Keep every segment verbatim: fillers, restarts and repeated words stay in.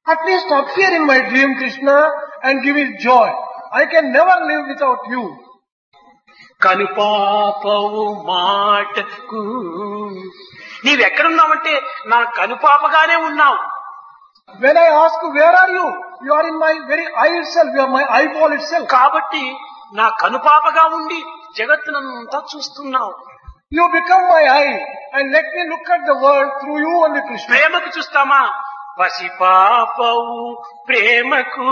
At least appear in my dream, Krishna, and give me joy. I can never live without you. కనుపాపవు మాటకు నీవెక్కడున్నావంటే నా కనుపాపగానే ఉన్నావు. When I ask you, where are you? You are in my very eye itself. You are my eyeball itself. కాబట్టి నా కనుపాపగా ఉండి జగత్తునంతా చూస్తున్నావు. You become my eye and let me look at the world through you only, Krishna. ప్రేమకు చూస్తామా? పసిపాపవు ప్రేమకు.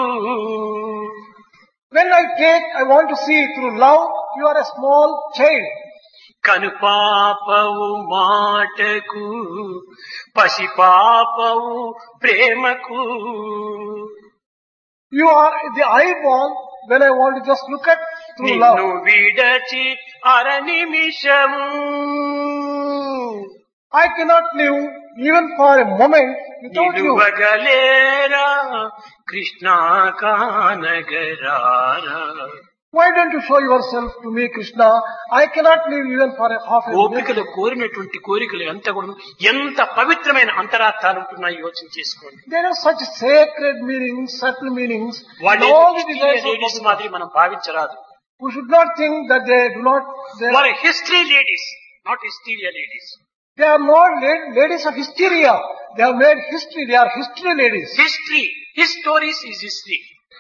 When I take, I want to see through love. You are a small child. కనుపాపవు మాటకు పసిపాపవు ప్రేమకు. You are the eyeball when I want to just look at through love. నిన్ను విడచి అర నిమిషము I cannot live even for a moment without you. నిలువగలేరా Krishna కానగరారా. Why don't you show yourself to me, Krishna? I cannot live even for a half a minute. గోపికలు కోరినటువంటి కోరికలు ఎంత కూడా ఎంత పవిత్రమైన అంతరార్థాలు ఉంటున్నాయి యోచన చేసుకోండి. There are such sacred meanings, subtle meanings. వాళ్ళు All the desires of ladies Gopika. మాదిరి మనం భావించరాదు. We should not think that they do not. They, వారు history ladies, not hysteria ladies. they are not la- ladies of hysteria. They have made history. They are history ladies. History, his stories is history.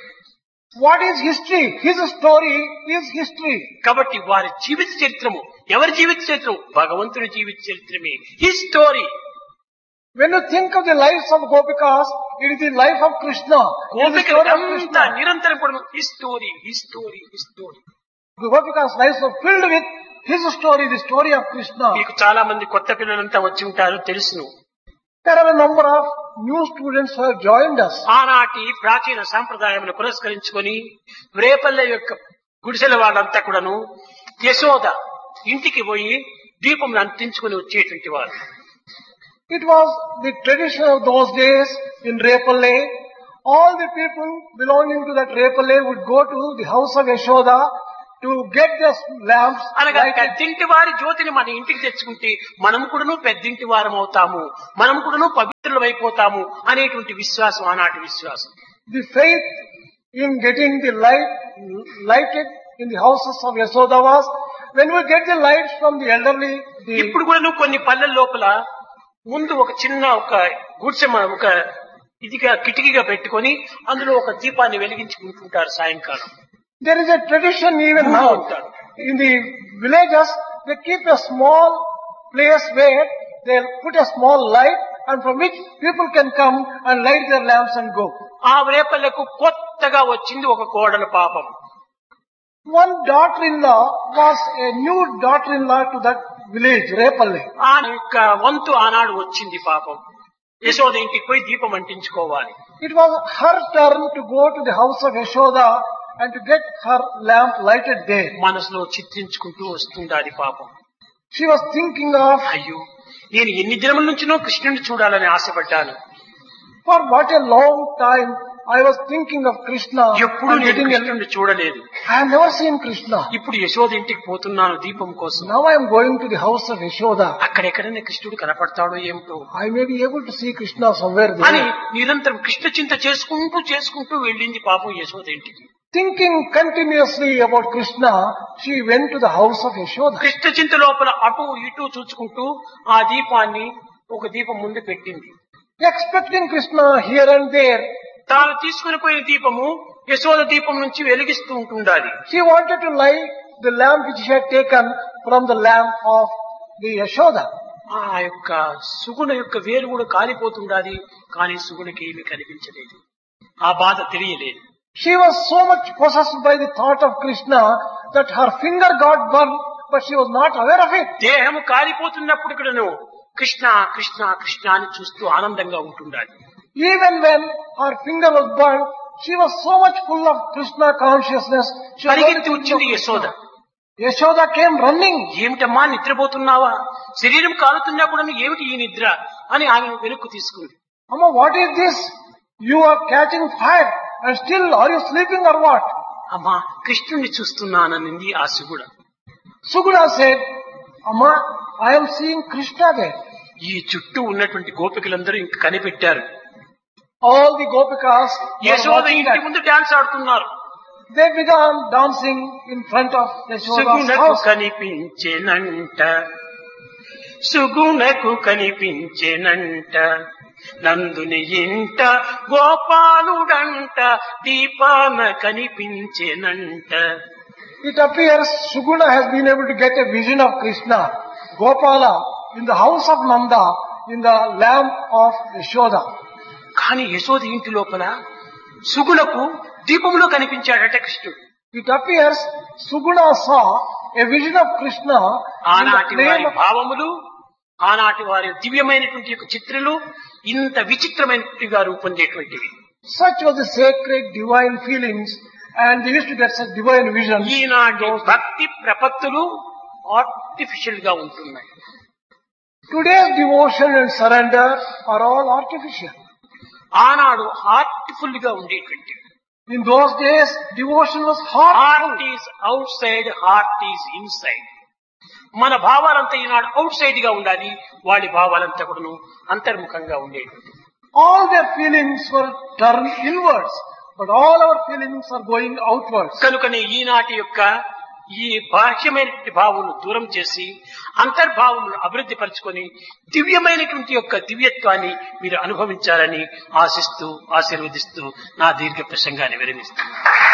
What is history? His story is history. కాబట్టి వారి జీవిత చరిత్రము ఎవరి జీవిత చరిత్రం? భగవంతుని జీవిత చరిత్రమే his story. When you think of the lives of Gopikas, it is the life of Krishna. It is the గోపికలు story of అంతా Krishna. నిరంతరం కూడా his story, his story, his story. The Gopikas' lives are filled with his story, the story of Krishna. మీకు చాలా మంది కొత్త పిల్లలంతా వచ్చి ఉంటారు తెలుసును. There are a number of new students who have joined us. ఆనాటి ప్రాచీన సాంప్రదాయమును పురస్కరించుకొని రేపల్లె యొక్క గుడిసెల వాళ్ళంతా కూడాను యశోద ఇంటికి పోయి దీపం అంటించుకుని వచ్చేటువంటి వారు. It was the tradition of those days in Repalle. All the people belonging to that Repalle would go to the house of Yashoda to get the lamps అనగా lighted. పెద్దింటి వారి జ్యోతిని మన ఇంటికి తెచ్చుకుంటే మనం కూడాను పెద్దింటి వారం అవుతాము, మనం కూడాను పవిత్రులు అయిపోతాము అనేటువంటి విశ్వాసం ఆనాటి విశ్వాసం. The faith in getting the light lighted in the houses of Yashoda was when we get the lights from the elderly. The, ఇప్పుడు కూడాను కొన్ని పల్లెల లోపల ముందు ఒక చిన్న ఒక గుడిసె మ- ఒక ఇదిగా కిటికీగా పెట్టుకొని అందులో ఒక దీపాన్ని వెలిగించుకుంటుంటారు సాయంకాలం. there is a tradition even now in the villages. They keep a small place where they put a small light and from which people can come and light their lamps and go. ఆ రేపల్లకు కొత్తగా వచ్చింది ఒక కోడల పాపం. One daughter-in-law was a new daughter-in-law to that village, Repalle. ఆ యొక్క వంతు ఆనాడు వచ్చింది పాపం. యశోద ఇంటికి పోయి దీపం అంటించుకోవాలి. It was her turn to go to the house of Yashoda and to get her lamp lighted there. మనసులో చిత్రించుకుంటూ వస్తుండాలి పాపం. She was thinking of, అయ్యో నేను ఎన్ని దినముల నుంచినో కృష్ణుని చూడాలని ఆశపడ్డాను. for what a long time I was thinking of Krishna ఎప్పుడు and నేను getting a, కృష్ణుని చూడలేదు. I have never seen Krishna. ఇప్పుడు యశోద ఇంటికి పోతున్నాను దీపం కోసం. Now I am going to the house of Yashoda. అక్కడెక్కడైనా కృష్ణుడు కనపడతాడో ఏమిటో I may be able to see Krishna somewhere అని there. నిరంతరం కృష్ణ చింత చేసుకుంటూ చేసుకుంటూ వెళ్ళింది పాపం యశోద ఇంటికి. Thinking continuously about Krishna, she went to the house of Yashoda. Krishna చింత లోపల అటు ఇటు చూచుకుంటూ ఆ దీపాన్ని ఒక దీపం ముందు పెట్టింది. Expecting Krishna here and there, తాను తీసుకుని పోయిన దీపము యశోద దీపం నుంచి వెలిగిస్తూ ఉంటుండాలి. she wanted to light the lamp which she had taken from the lamp of the Yashoda. ఆ యొక్క సుగుణ యొక్క వేరు కూడా కాలిపోతుండాలి. కానీ సుగుణకి ఏమీ కనిపించలేదు, ఆ బాధ తెలియలేదు. She was so much possessed by the thought of Krishna that her finger got burned, but she was not aware of it. దేహము కాలిపోతున్నప్పుడు కూడాను కృష్ణ కృష్ణ కృష్ణ అని చూస్తూ ఆనందంగా ఉంటుండాలి. Even when her finger was burned, she was so much full of Krishna consciousness. She was only పరిగెత్తి thinking వచ్చింది of Yashoda. Krishna. Yashoda came running. ఏమిటమ్మా నిద్రపోతున్నావా? శరీరం కాలుతున్నా కూడా ఏమిటి ఈ నిద్ర అని ఆమె వెనుక్కు తీసుకుంది. Amma, what is this? You are catching fire and still are you sleeping or what? అమ్మా కృష్ణుణ్ణి చూస్తున్నాననింది ఆ సుగుణ. Suguna said, Amma, I am seeing Krishna there. ఈ చుట్టూ ఉన్నటువంటి గోపికలందరూ ఇంక కనిపెట్టారు. all the gopikas were Yashoda watching ఇంటి that. ముందు డాన్స్ ఆడుతున్నారు. They began dancing in front of Yashoda's సుగుణకు house. కనిపించెనంట, సుగుణకు కనిపించెనంట, నందుని ఇంట గోపాలుడంట, దీపాన కనిపించెనంట. It appears Suguna has been able to get a vision of Krishna, Gopala, in the house of Nanda, in the lamp of Yashoda. కానీ యశోద ఇంటి లోపల సుగుణకు దీపంలో కనిపించాడట కృష్ణుడు. It appears Suguna saw a vision of Krishna in the ఆనాటి వారి flame of... భావములు, ఆనాటి వారి దివ్యమైనటువంటి యొక్క చిత్రలు ఇంత విచిత్రమైనట్టుగా రూపొందేటువంటివి. Such was the sacred divine feelings, and they used to get such divine visions. ఈనాటి భక్తి ప్రపత్తులు ఆర్టిఫిషియల్ గా ఉంటున్నాయి. Today's devotion and surrender are all artificial. ఆనాడు హార్ట్ఫుల్ గా ఉండేటువంటివి. In those days, devotion was heart heartful. Is out side, heart is inside. మన భావాలంతా ఈనాడు out side గా ఉండాలి, వాడి భావాలంతా కూడాను అంతర్ముఖంగా ఉండేటువంటి. All their feelings were turned inwards, but all our feelings are going outwards. కనుకనే ఈనాటి యొక్క ఈ బాహ్యమైనటువంటి భావమును దూరం చేసి అంతర్భావమును అభివృద్ధి పరచుకొని దివ్యమైనటువంటి యొక్క దివ్యత్వాన్ని మీరు అనుభవించాలని ఆశిస్తూ ఆశీర్వదిస్తూ నా దీర్ఘ ప్రసంగాన్ని విరమిస్తాను.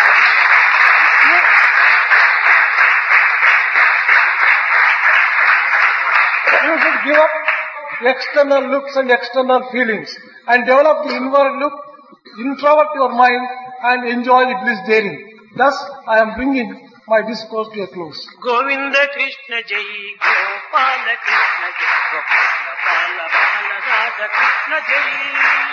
You should give up external looks and external feelings and develop the inward look, introvert your mind and enjoy the bliss therein. Thus, I am bringing my discourse to a close. Govinda Krishna జై, గోపాల కృష్ణ జై, గోపాల బాల బాల రాధ కృష్ణ జై.